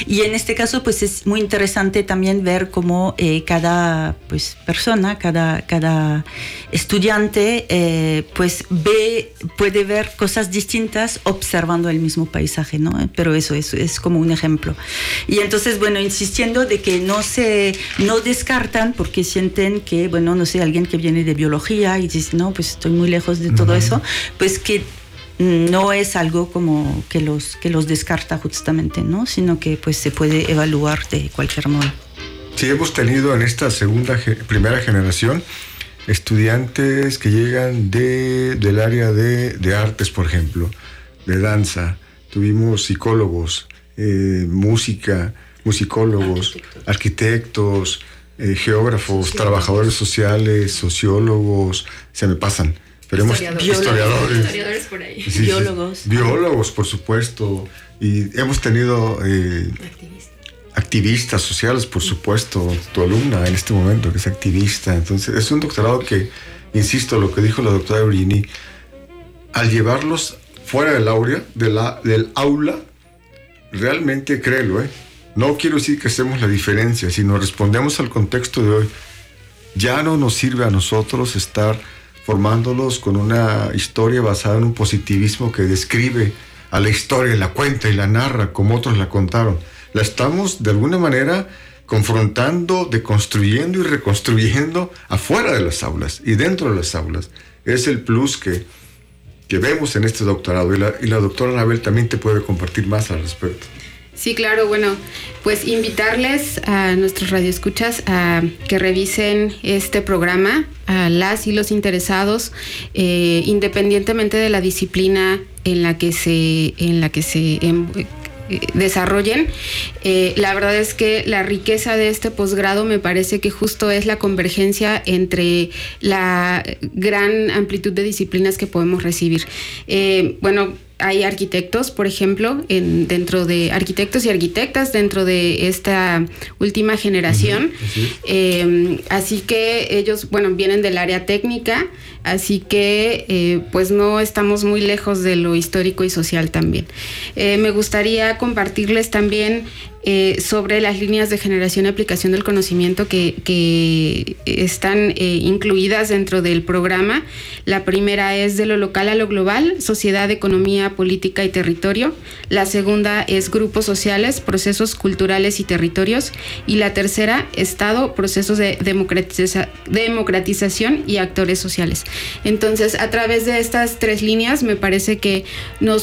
Y en este caso, pues es muy interesante también ver cómo cada pues, persona, cada estudiante, pues puede ver cosas distintas observando el mismo paisaje, ¿no? Pero eso es como un ejemplo. Y entonces, bueno, insistiendo de que no descartan porque sienten que, bueno, no sé, alguien que viene de biología y dice, no, pues estoy muy lejos de todo eso, pues que no es algo como que los descarta justamente, ¿no? Sino que pues se puede evaluar de cualquier modo. Sí, hemos tenido en esta primera generación estudiantes que llegan del área de artes, por ejemplo, de danza. Tuvimos psicólogos, musicólogos, arquitectos, geógrafos, trabajadores sociales, sociólogos, se me pasan. Pero historiadores por ahí. Sí, biólogos, por supuesto. Y hemos tenido activistas sociales, por supuesto. Tu alumna en este momento, que es activista. Entonces, es un doctorado que, insisto, lo que dijo la doctora Virginie, al llevarlos fuera del aula, realmente créelo, no quiero decir que hacemos la diferencia, sino respondemos al contexto de hoy. Ya no nos sirve a nosotros estar formándolos con una historia basada en un positivismo que describe a la historia, la cuenta y la narra como otros la contaron. La estamos de alguna manera confrontando, deconstruyendo y reconstruyendo afuera de las aulas y dentro de las aulas. Es el plus que vemos en este doctorado, y la doctora Anabel también te puede compartir más al respecto. Sí, claro, bueno, pues invitarles a nuestros radioescuchas a que revisen este programa, a las y los interesados, independientemente de la disciplina en la que se desarrollen. La verdad es que la riqueza de este posgrado me parece que justo es la convergencia entre la gran amplitud de disciplinas que podemos recibir. Bueno, hay arquitectos, por ejemplo, dentro de arquitectos y arquitectas dentro de esta última generación. Así que ellos, bueno, vienen del área técnica, así que pues no estamos muy lejos de lo histórico y social también. Me gustaría compartirles también sobre las líneas de generación y aplicación del conocimiento que están incluidas dentro del programa. La primera es de lo local a lo global, sociedad, economía, política y territorio. La segunda es grupos sociales, procesos culturales y territorios. Y la tercera, Estado, procesos de democratización y actores sociales. Entonces, a través de estas tres líneas, me parece que nos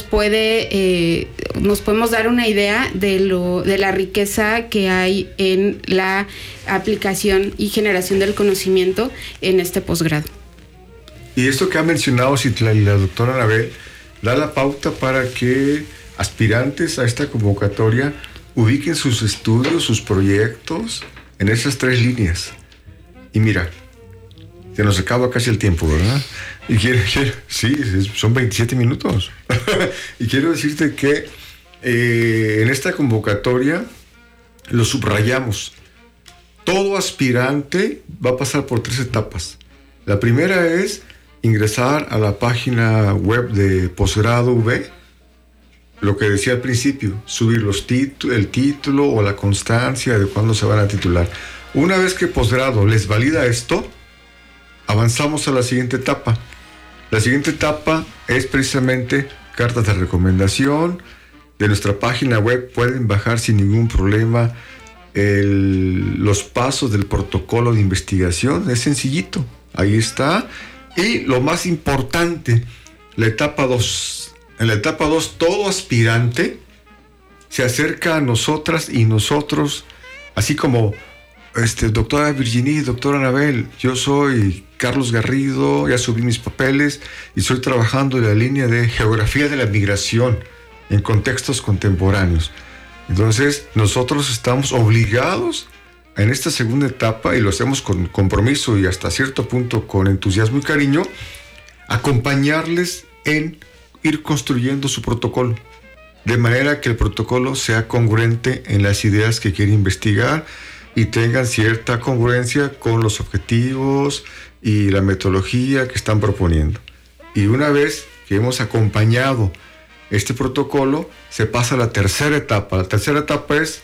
podemos dar una idea de la riqueza que hay en la aplicación y generación del conocimiento en este posgrado. Y esto que ha mencionado Citlali, la doctora Anabel, da la pauta para que aspirantes a esta convocatoria ubiquen sus estudios, sus proyectos en esas tres líneas. Y mira, se nos acaba casi el tiempo, ¿verdad? Y sí, son 27 minutos. Y quiero decirte que en esta convocatoria lo subrayamos. Todo aspirante va a pasar por 3 etapas. La primera es ingresar a la página web de Posgrado V, lo que decía al principio, subir el título o la constancia de cuándo se van a titular. Una vez que Posgrado les valida esto, avanzamos a la siguiente etapa. La siguiente etapa es precisamente cartas de recomendación. De nuestra página web pueden bajar sin ningún problema los pasos del protocolo de investigación. Es sencillito, ahí está. Y lo más importante, la etapa 2. En la etapa 2, todo aspirante se acerca a nosotras y nosotros, así como doctora Virginie, doctora Anabel, yo soy Carlos Garrido, ya subí mis papeles y estoy trabajando en la línea de geografía de la migración en contextos contemporáneos. Entonces, nosotros estamos obligados en esta segunda etapa, y lo hacemos con compromiso y hasta cierto punto con entusiasmo y cariño, acompañarles en ir construyendo su protocolo, de manera que el protocolo sea congruente en las ideas que quiere investigar y tengan cierta congruencia con los objetivos y la metodología que están proponiendo. Y una vez que hemos acompañado este protocolo, se pasa a la tercera etapa. La tercera etapa es